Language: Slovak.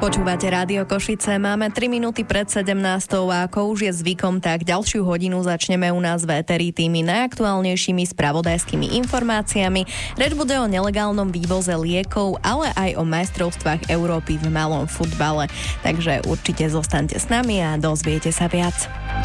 Počúvate Rádio Košice, máme 3 minúty pred 17. a ako už je zvykom, tak ďalšiu hodinu začneme u nás v éteri tými najaktuálnejšími spravodajskými informáciami. Reč bude o nelegálnom vývoze liekov, ale aj o majstrovstvách Európy v malom futbale. Takže určite zostaňte s nami a dozviete sa viac.